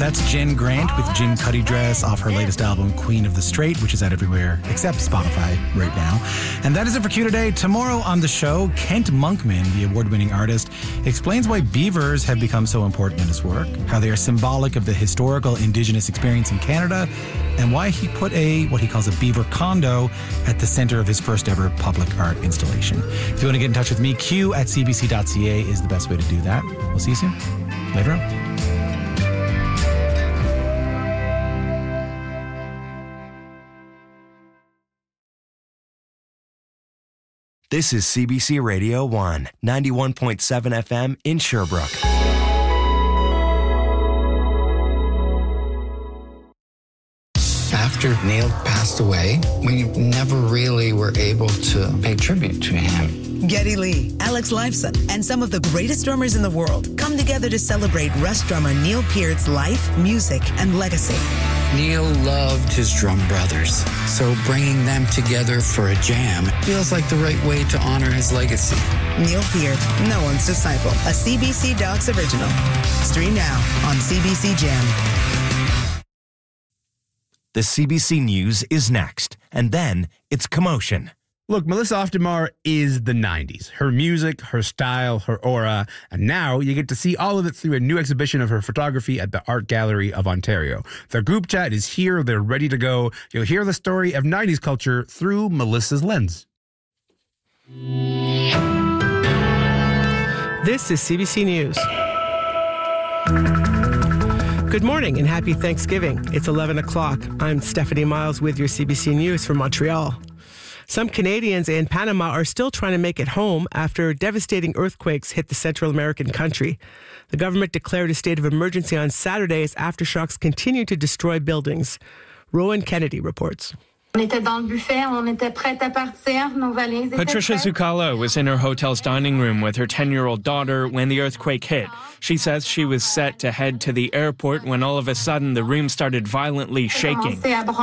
That's Jen Grant with Gin Cuddy Dress off her latest album, Queen of the Straight, which is out everywhere except Spotify right now. And that is it for Q Today. Tomorrow on the show, Kent Monkman, the award-winning artist, explains why beavers have become so important in his work, how they are symbolic of the historical Indigenous experience in Canada, and why he put what he calls a beaver condo at the center of his first ever public art installation. If you want to get in touch with me, q@cbc.ca is the best way to do that. We'll see you soon. Later on. This is CBC Radio 1, 91.7 FM in Sherbrooke. After Neil passed away, we never really were able to pay tribute to him. Geddy Lee, Alex Lifeson, and some of the greatest drummers in the world come together to celebrate Rush drummer Neil Peart's life, music, and legacy. Neil loved his drum brothers, so bringing them together for a jam feels like the right way to honor his legacy. Neil Peart, no one's disciple, a CBC Docs original. Stream now on CBC Gem. The CBC News is next, and then it's Commotion. Look, Melissa Oftemar is the 90s. Her music, her style, her aura, and now you get to see all of it through a new exhibition of her photography at the Art Gallery of Ontario. Their group chat is here. They're ready to go. You'll hear the story of 90s culture through Melissa's lens. This is CBC News. Good morning and happy Thanksgiving. It's 11 o'clock. I'm Stephanie Miles with your CBC News from Montreal. Some Canadians in Panama are still trying to make it home after devastating earthquakes hit the Central American country. The government declared a state of emergency on Saturday as aftershocks continue to destroy buildings. Rowan Kennedy reports. Patricia Zuccallo was in her hotel's dining room with her 10-year-old daughter when the earthquake hit. She says she was set to head to the airport when all of a sudden the room started violently shaking.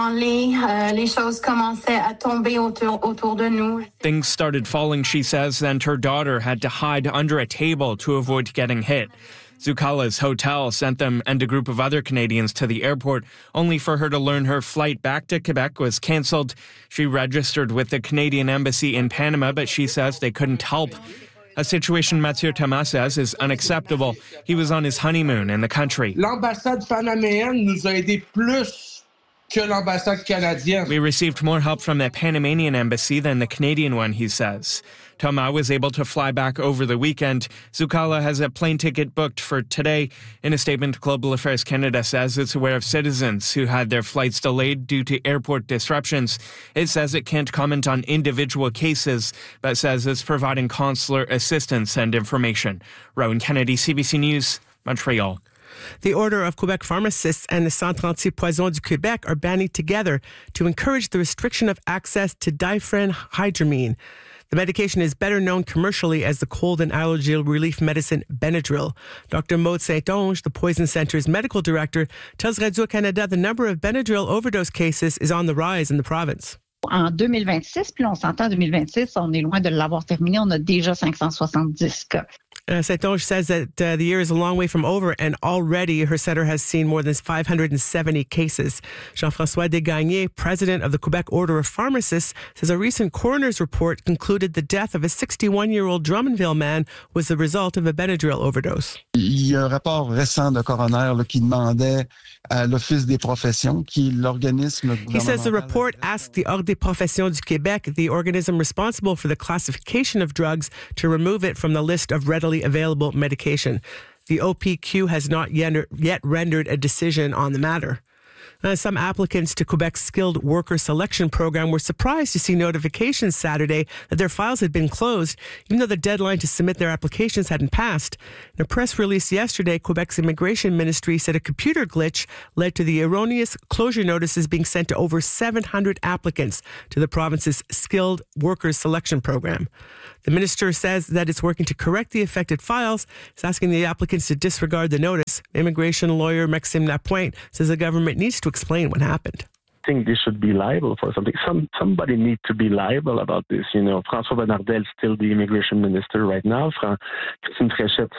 Things started falling, she says, and her daughter had to hide under a table to avoid getting hit. Zuccallo's hotel sent them and a group of other Canadians to the airport, only for her to learn her flight back to Quebec was cancelled. She registered with the Canadian Embassy in Panama, but she says they couldn't help. A situation Mathieu Thomas says is unacceptable. He was on his honeymoon in the country. L'ambassade panaméenne nous a aidé plus que l'ambassade canadienne. We received more help from the Panamanian embassy than the Canadian one, he says. Thomas was able to fly back over the weekend. Zuccallo has a plane ticket booked for today. In a statement, Global Affairs Canada says it's aware of citizens who had their flights delayed due to airport disruptions. It says it can't comment on individual cases, but says it's providing consular assistance and information. Rowan Kennedy, CBC News, Montreal. The Order of Quebec Pharmacists and the Centre Anti-Poison du Québec are banding together to encourage the restriction of access to diphenhydramine. The medication is better known commercially as the cold and allergy relief medicine Benadryl. Dr. Maude Saint-Onge, the Poison Centre's medical director, tells Radio-Canada the number of Benadryl overdose cases is on the rise in the province. En 2026, puis on s'entend 2026, on est loin de l'avoir terminé, on a déjà 570 cas. Saint-Onge says that the year is a long way from over, and already her centre has seen more than 570 cases. Jean-François Desgagnés, president of the Quebec Order of Pharmacists, says a recent coroner's report concluded the death of a 61-year-old Drummondville man was the result of a Benadryl overdose. Il y a un rapport récent de coroner qui demandait à l'Office des professions, qui est l'organisme gouvernemental. He says the report asked the Ordre des professions du Québec, the organism responsible for the classification of drugs, to remove it from the list of readily available medication. The OPQ has not yet rendered a decision on the matter. Some applicants to Quebec's skilled worker selection program were surprised to see notifications Saturday that their files had been closed, even though the deadline to submit their applications hadn't passed. In a press release yesterday, Quebec's immigration ministry said a computer glitch led to the erroneous closure notices being sent to over 700 applicants to the province's skilled workers selection program. The minister says that it's working to correct the affected files. It's asking the applicants to disregard the notice. Immigration lawyer Maxime Lapointe says the government needs to explain what happened. I think they should be liable for something. Somebody needs to be liable about this. You know, François Bonnardel is still the immigration minister right now. Christine Fréchette still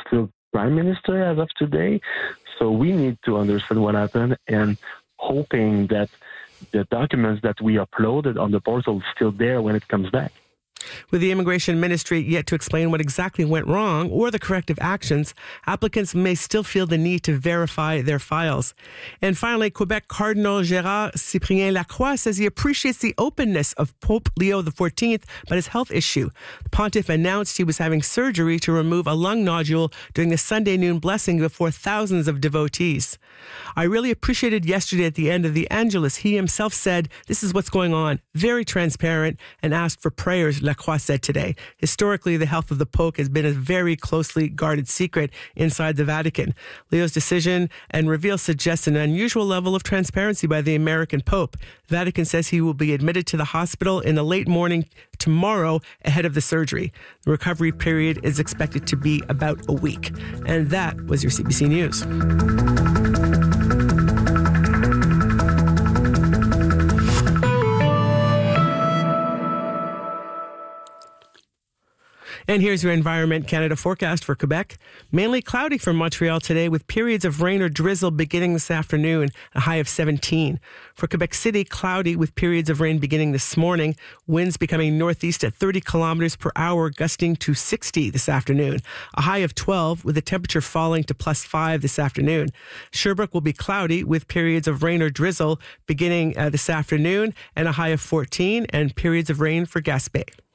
prime minister as of today. So we need to understand what happened and hoping that the documents that we uploaded on the portal is still there when it comes back. With the Immigration Ministry yet to explain what exactly went wrong or the corrective actions, applicants may still feel the need to verify their files. And finally, Quebec Cardinal Gérard Cyprien Lacroix says he appreciates the openness of Pope Leo XIV about his health issue. The pontiff announced he was having surgery to remove a lung nodule during the Sunday noon blessing before thousands of devotees. I really appreciated yesterday at the end of the Angelus. He himself said, "This is what's going on," very transparent, and asked for prayers, Lacroix said today. Historically, the health of the Pope has been a very closely guarded secret inside the Vatican. Leo's decision and reveal suggests an unusual level of transparency by the American Pope. The Vatican says he will be admitted to the hospital in the late morning tomorrow ahead of the surgery. The recovery period is expected to be about a week. And that was your CBC News. And here's your Environment Canada forecast for Quebec. Mainly cloudy for Montreal today with periods of rain or drizzle beginning this afternoon, a high of 17. For Quebec City, cloudy with periods of rain beginning this morning, winds becoming northeast at 30 kilometers per hour, gusting to 60 this afternoon, a high of 12 with the temperature falling to +5 this afternoon. Sherbrooke will be cloudy with periods of rain or drizzle beginning this afternoon and a high of 14 and periods of rain for Gaspé.